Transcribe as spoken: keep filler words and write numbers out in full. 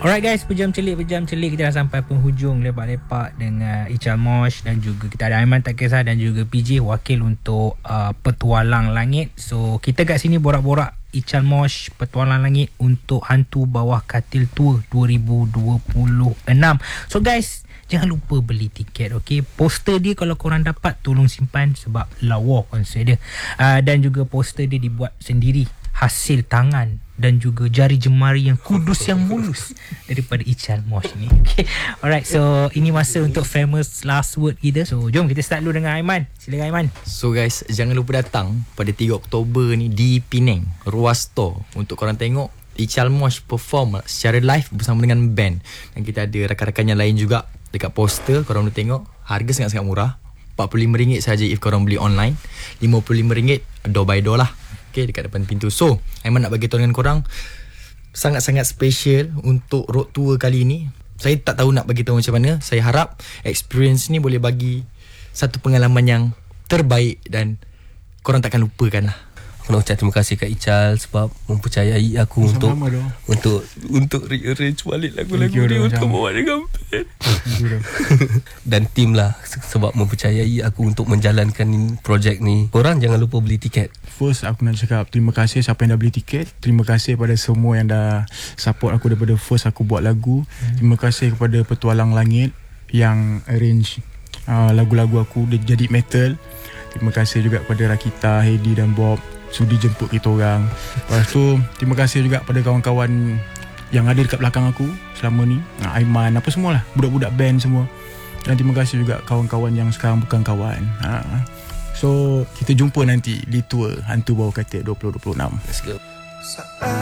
Alright guys, pejam celik pejam celik kita dah sampai penghujung lepak-lepak dengan Ical Mosh, dan juga kita ada Aiman tak kisah, dan juga P J wakil untuk uh, Petualang Langit. So kita kat sini borak-borak Ical Mosh Petualang Langit untuk Hantu Bawah Katil Tour dua ribu dua puluh enam. So guys, jangan lupa beli tiket, okay? Poster dia kalau korang dapat, tolong simpan sebab lawa konsert dia. Uh, dan juga poster dia dibuat sendiri, hasil tangan dan juga jari jemari yang kudus yang mulus daripada Ical Mosh ni. Okay. Alright, so ini masa untuk famous last word kita. So jom kita start dulu dengan Aiman. Silakan Aiman. So guys, jangan lupa datang pada tiga Oktober ni di Penang, Ruas Store, untuk korang tengok Ical Mosh perform secara live bersama dengan band. Dan kita ada rakan-rakan yang lain juga dekat poster. Korang boleh tengok. Harga sangat-sangat murah, empat puluh lima ringgit saja if korang beli online, lima puluh lima ringgit door by door lah. Okay, dekat depan pintu. So Aiman nak bagi tahu dengan korang, sangat-sangat special untuk road tour kali ni. Saya tak tahu nak bagi tahu macam mana. Saya harap experience ni boleh bagi satu pengalaman yang terbaik dan korang takkan lupakan lah. Aku nak ucap terima kasih kat Ical sebab mempercayai aku untuk untuk untuk rearrange balik lagu-lagu dia untuk bawa dengan band. Dan tim lah sebab mempercayai aku untuk menjalankan projek ni. Korang jangan lupa beli tiket. First aku nak cakap terima kasih siapa yang dah beli tiket. Terima kasih pada semua yang dah support aku daripada first aku buat lagu. hmm. Terima kasih kepada Petualang Langit yang arrange uh, lagu-lagu aku dia jadi metal. Terima kasih juga kepada Rakita, Heidi dan Bob sudi jemput kita orang. Lepas tu terima kasih juga pada kawan-kawan yang ada dekat belakang aku selama ni, Aiman, apa semualah, budak-budak band semua. Dan terima kasih juga kawan-kawan yang sekarang bukan kawan. ha. So kita jumpa nanti di tour Hantu Bawah Katil dua ribu dua puluh enam. Let's go.